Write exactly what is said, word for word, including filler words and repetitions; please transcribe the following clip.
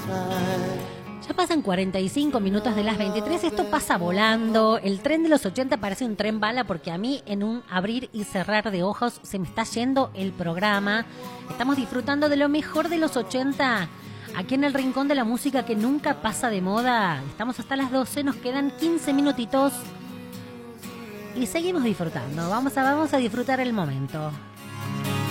Ya pasan cuarenta y cinco minutos de las veintitrés, esto pasa volando. El tren de los ochenta parece un tren bala porque a mí en un abrir y cerrar de ojos se me está yendo el programa. Estamos disfrutando de lo mejor de los ochenta, aquí en el rincón de la música que nunca pasa de moda. Estamos hasta las doce, nos quedan quince minutitos y seguimos disfrutando. Vamos a, vamos a disfrutar el momento.